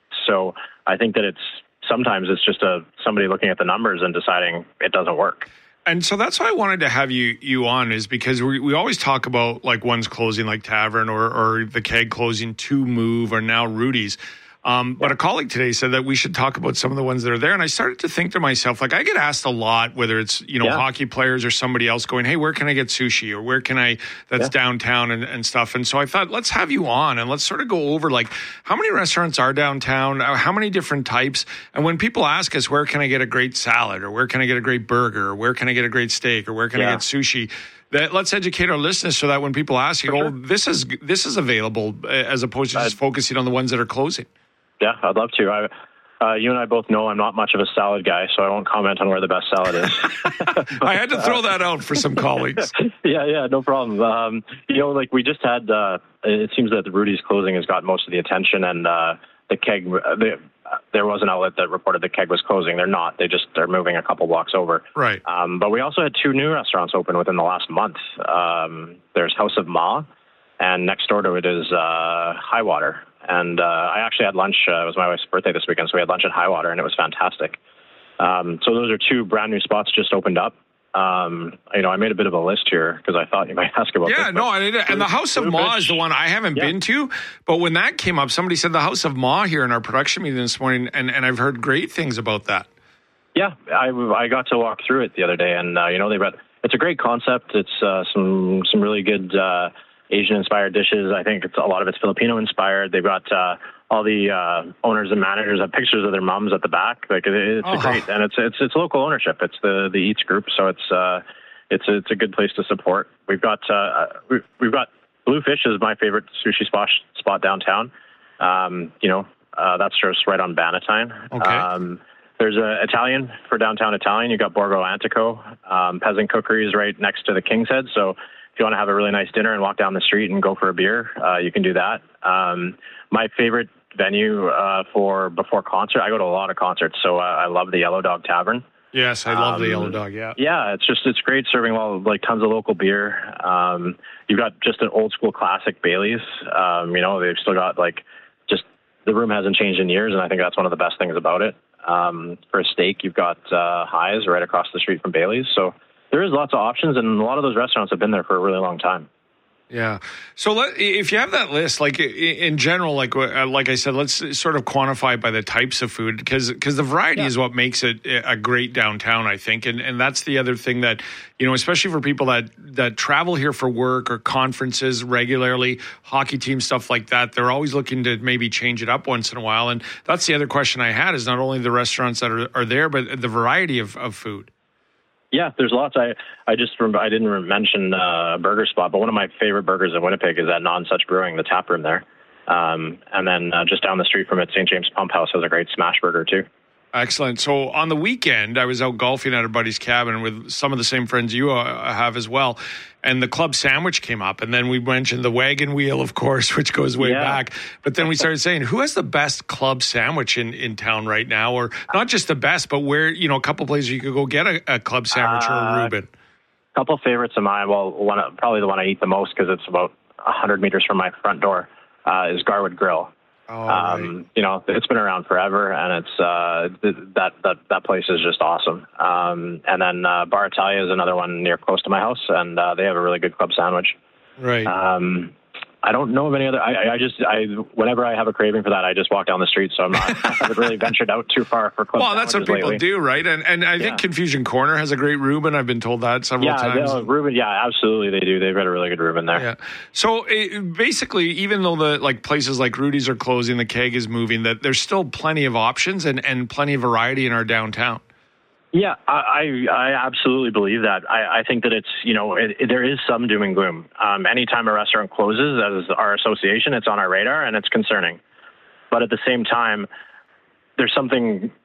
S2: So I think that it's, sometimes it's just a somebody looking at the numbers and deciding it doesn't work.
S13: And so that's why I wanted to have you you on, is because we, we always talk about like ones closing like Tavern or, or the Keg closing to Move or now Rudy's. Um, but a colleague today said that we should talk about some of the ones that are there. And I started to think to myself, like, I get asked a lot, whether it's, you know, yeah. hockey players or somebody else going, hey, where can I get sushi? Or where can I, that's yeah. downtown and, and stuff. And so I thought, let's have you on and let's sort of go over, like, how many restaurants are downtown? How many different types? And when people ask us, where can I get a great salad? Or where can I get a great burger? Or where can I get a great steak? Or where can yeah. I get sushi? That let's educate our listeners so that when people ask you, sure. oh, this is, this is available, as opposed to just focusing on the ones that are closing.
S2: Yeah, I'd love to. I, uh, you and I both know I'm not much of a salad guy, so I won't comment on where the best salad is.
S13: but, I had to throw that out for some colleagues.
S2: yeah, yeah, no problem. Um, you know, like we just had, uh, it seems that the Rudy's closing has got most of the attention, and uh, the Keg, the, there was an outlet that reported the Keg was closing. They're not. They just are moving a couple blocks over.
S13: Right.
S2: Um, but we also had two new restaurants open within the last month. Um, there's House of Ma, and next door to it is uh, Highwater. And uh, I actually had lunch. Uh, it was my wife's birthday this weekend, so we had lunch at Highwater, and it was fantastic. Um, so those are two brand new spots just opened up. Um, you know, I made a bit of a list here because I thought you might ask about
S13: yeah,
S2: this.
S13: no, I did. And the House of Ma is the one I haven't yeah. been to. But when that came up, somebody said the House of Ma here in our production meeting this morning, and, and I've heard great things about that.
S2: Yeah, I, I got to walk through it the other day, and, uh, you know, they've got, it's a great concept. It's uh, some some really good uh Asian-inspired dishes. I think it's a lot of it's Filipino-inspired. They've got uh, all the uh, owners and managers have pictures of their moms at the back. Like it, it's oh. great, and it's it's it's local ownership. It's the the Eats Group, so it's uh, it's a, it's a good place to support. We've got uh, we've, we've got Bluefish is my favorite sushi spot spot downtown. Um, you know, uh, that's just right on Bannatyne.
S13: Okay.
S2: Um, there's a Italian for downtown Italian. You got Borgo Antico. Um, Peasant Cookery is right next to the King's Head, so if you want to have a really nice dinner and walk down the street and go for a beer, uh, you can do that. Um, my favorite venue uh, for before concert, I go to a lot of concerts, so uh, I love the Yellow Dog Tavern.
S13: Yes, I love
S2: um,
S13: the Yellow Dog, yeah.
S2: Yeah, it's just, it's great serving all, like tons of local beer. Um, you've got just an old school classic Bailey's. Um, you know, they've still got like, just the room hasn't changed in years, and I think that's one of the best things about it. Um, for a steak, you've got uh, Highs right across the street from Bailey's, so there is lots of options, and a lot of those restaurants have been there for a really long time.
S13: Yeah. So let, if you have that list, like in general, like like I said, let's sort of quantify by the types of food, because because the variety yeah. is what makes it a great downtown, I think. And and that's the other thing that, you know, especially for people that, that travel here for work or conferences regularly, hockey team, stuff like that, they're always looking to maybe change it up once in a while. And that's the other question I had, is not only the restaurants that are, are there, but the variety of, of food.
S2: Yeah, there's lots. I, I just I didn't mention uh, a burger spot, but one of my favorite burgers in Winnipeg is at Non Such Brewing, the tap room there. Um, and then uh, just down the street from it, Saint James Pump House has a great smash burger too.
S13: Excellent. So on the weekend, I was out golfing at a buddy's cabin with some of the same friends you uh, have as well. And the club sandwich came up. And then we mentioned the wagon wheel, of course, which goes way yeah. back. But then we started saying, who has the best club sandwich in, in town right now? Or not just the best, but where, you know, a couple places you could go get a, a club sandwich uh, or a Reuben.
S2: A couple favorites of mine. Well, one probably the one I eat the most because it's about one hundred meters from my front door uh, is Garwood Grill.
S13: Oh,
S2: um,
S13: right.
S2: You know, it's been around forever, and it's uh, th- that that that place is just awesome. Um, and then uh, Bar Italia is another one near close to my house, and uh, they have a really good club sandwich.
S13: Right.
S2: Um, I don't know of any other. I, I just, I whenever I have a craving for that, I just walk down the street. So I'm not. I haven't really ventured out too far for club.
S13: Well, that's what people
S2: lately.
S13: do, right? And and I think yeah. Confusion Corner has a great Reuben. I've been told that several
S2: yeah,
S13: times.
S2: Yeah, Reuben. Yeah, absolutely, they do. They've got a really good Reuben there.
S13: Yeah. So it, basically, even though the like places like Rudy's are closing, the Keg is moving, that there's still plenty of options and and plenty of variety in our downtown.
S2: Yeah, I, I absolutely believe that. I, I think that it's, you know, it, it, there is some doom and gloom. Um, anytime a restaurant closes, as our association, it's on our radar and it's concerning. But at the same time, there's something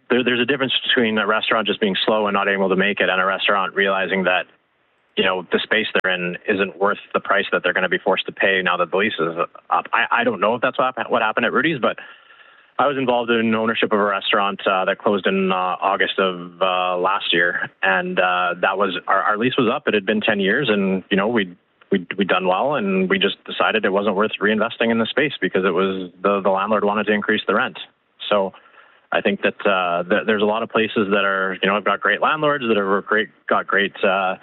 S2: there, there's a difference between a restaurant just being slow and not able to make it, and a restaurant realizing that, you know, the space they're in isn't worth the price that they're going to be forced to pay now that the lease is up. I, I don't know if that's what, what happened at Rudy's, but I was involved in ownership of a restaurant uh, that closed in uh, August of uh, last year, and uh, that was our, our lease was up. It had been ten years, and you know we we we done well, and we just decided it wasn't worth reinvesting in the space because it was the the landlord wanted to increase the rent. So I think that uh, th- there's a lot of places that are, you know, have got great landlords that have great got great uh,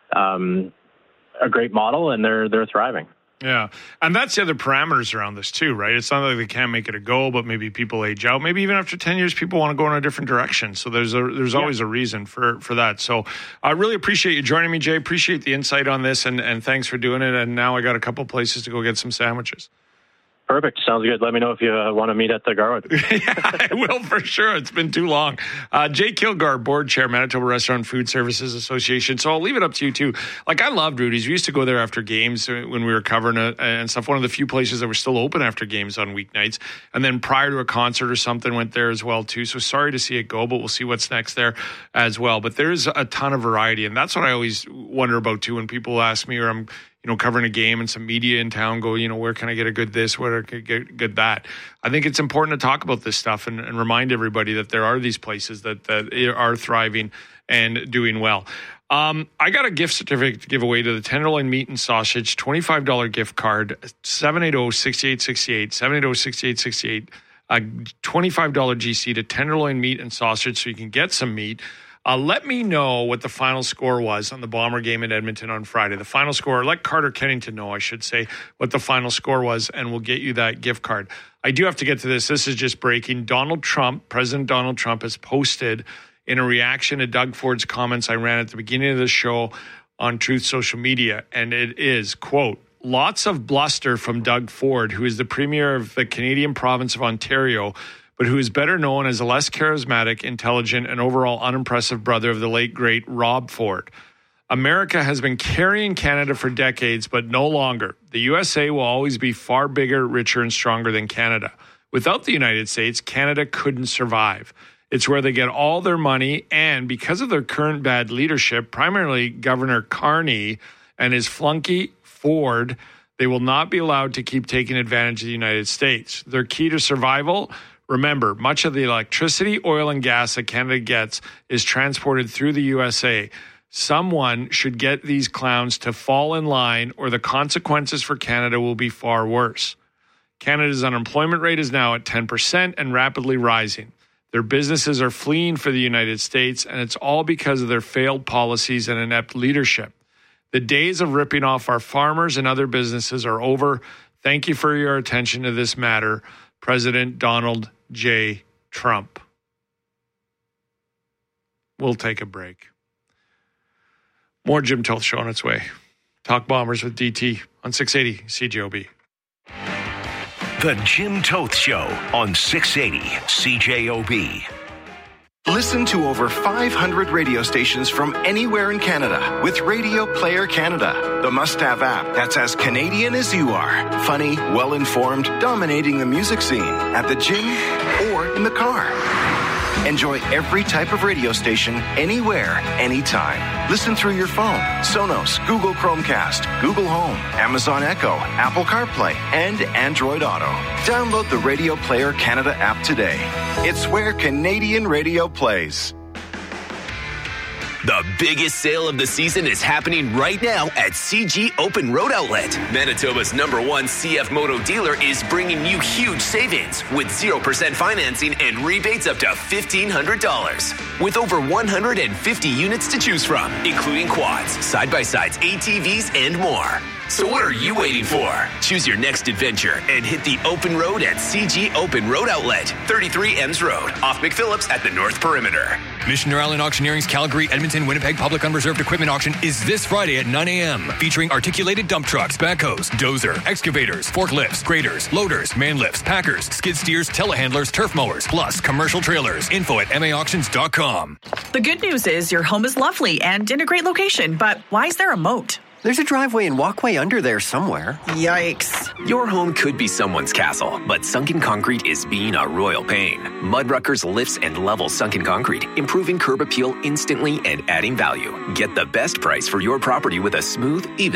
S2: um, a great model, and they're they're thriving.
S13: Yeah, and that's the other parameters around this too, right? It's not like they can't make it a go, but maybe people age out. Maybe even after ten years, people want to go in a different direction. So there's a there's yeah. always a reason for, for that. So I really appreciate you joining me, Jay. Appreciate the insight on this, and, and thanks for doing it. And now I got a couple places to go get some sandwiches.
S2: Perfect. Sounds good. Let me know if you uh, want to meet at the Garwood.
S13: Yeah, I will for sure. It's been too long. Uh, Jay Kilgar, board chair, Manitoba Restaurant Food Services Association. So I'll leave it up to you too. Like, I loved Rudy's. We used to go there after games when we were covering it and stuff. One of the few places that were still open after games on weeknights. And then prior to a concert or something went there as well too. So sorry to see it go, but we'll see what's next there as well. But there's a ton of variety. And that's what I always wonder about too when people ask me, or I'm you know, covering a game and some media in town go, you know, where can I get a good this, where can I get a good that? I think it's important to talk about this stuff and, and remind everybody that there are these places that, that are thriving and doing well. Um, I got a gift certificate to give away to the Tenderloin Meat and Sausage, twenty-five dollars gift card, seven eight zero, six eight six eight, seven eight zero, six eight six eight, a twenty-five dollars G C to Tenderloin Meat and Sausage so you can get some meat. Uh, let me know what the final score was on the Bomber game in Edmonton on Friday. The final score, let Carter Kennington know, I should say, what the final score was, and we'll get you that gift card. I do have to get to this. This is just breaking. Donald Trump, President Donald Trump, has posted in a reaction to Doug Ford's comments I ran at the beginning of the show on Truth Social Media, and it is, quote, lots of bluster from Doug Ford, who is the premier of the Canadian province of Ontario, but who is better known as a less charismatic, intelligent, and overall unimpressive brother of the late, great Rob Ford. America has been carrying Canada for decades, but no longer. The U S A will always be far bigger, richer, and stronger than Canada. Without the United States, Canada couldn't survive. It's where they get all their money, and because of their current bad leadership, primarily Governor Carney and his flunky Ford, they will not be allowed to keep taking advantage of the United States. Their key to survival: remember, much of the electricity, oil, and gas that Canada gets is transported through the U S A. Someone should get these clowns to fall in line, or the consequences for Canada will be far worse. Canada's unemployment rate is now at ten percent and rapidly rising. Their businesses are fleeing for the United States, and it's all because of their failed policies and inept leadership. The days of ripping off our farmers and other businesses are over. Thank you for your attention to this matter, President Donald J. Trump. We'll take a break. More Jim Toth Show on its way. Talk Bombers with D T on six eighty C J O B.
S8: The Jim Toth Show on six eighty C J O B.
S15: Listen to over five hundred radio stations from anywhere in Canada with Radio Player Canada, the must-have app that's as Canadian as you are. Funny, well-informed, dominating the music scene at the gym or in the car. Enjoy every type of radio station, anywhere, anytime. Listen through your phone, Sonos, Google Chromecast, Google Home, Amazon Echo, Apple CarPlay, and Android Auto. Download the Radio Player Canada app today. It's where Canadian radio plays.
S17: The biggest sale of the season is happening right now at C G Open Road Outlet. Manitoba's number one C F Moto dealer is bringing you huge savings with zero percent financing and rebates up to fifteen hundred dollars. With over one hundred fifty units to choose from, including quads, side-by-sides, A T Vs, and more. So what are you waiting for? Choose your next adventure and hit the open road at C G Open Road Outlet, thirty-three Ems Road, off McPhillips at the North Perimeter.
S18: Missioner Island Auctioneering's Calgary, Edmonton, Winnipeg Public Unreserved Equipment Auction is this Friday at nine a.m. featuring articulated dump trucks, backhoes, dozer, excavators, forklifts, graders, loaders, man lifts, packers, skid steers, telehandlers, turf mowers, plus commercial trailers. Info at m a auctions dot com.
S25: The good news is your home is lovely and in a great location, but why is there a moat?
S11: There's a driveway and walkway under there somewhere.
S23: Yikes.
S17: Your home could be someone's castle, but sunken concrete is being a royal pain. Mudruckers lifts and levels sunken concrete, improving curb appeal instantly and adding value. Get the best price for your property with a smooth, even